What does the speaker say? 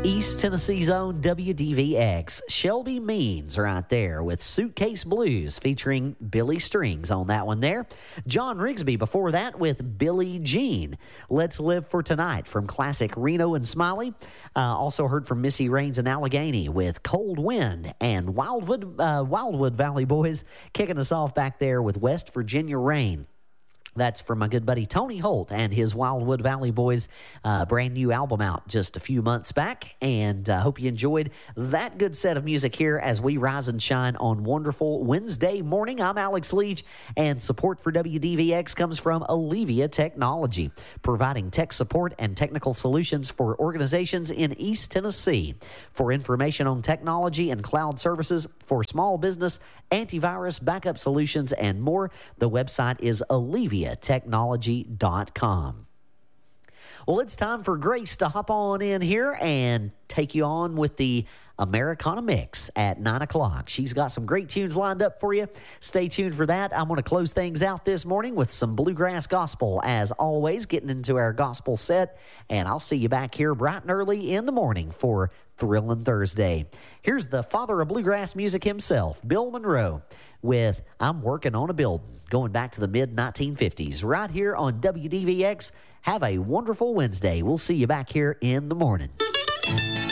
East Tennessee's own WDVX. Shelby Means right there with Suitcase Blues featuring Billy Strings on that one there. John Rigsby before that with Billie Jean. Let's Live for Tonight from classic Reno and Smiley. Also heard from Missy Raines and Allegheny with Cold Wind, and Wildwood Valley Boys kicking us off back there with West Virginia Rain. That's from my good buddy Tony Holt and his Wildwood Valley Boys brand new album out just a few months back. And hope you enjoyed that good set of music here as we rise and shine on wonderful Wednesday morning. I'm Alex Leach, and support for WDVX comes from Allevia Technology, providing tech support and technical solutions for organizations in East Tennessee. For information on technology and cloud services for small business, antivirus, backup solutions, and more, the website is alleviatechnology.com. Well, it's time for Grace to hop on in here and take you on with the Americana Mix at 9 o'clock. She's got some great tunes lined up for you. Stay tuned for that. I'm going to close things out this morning with some bluegrass gospel, as always, getting into our gospel set. And I'll see you back here bright and early in the morning for Thrillin' Thursday. Here's the father of bluegrass music himself, Bill Monroe, with I'm Working on a Building, going back to the mid-1950s, right here on WDVX. Have a wonderful Wednesday. We'll see you back here in the morning.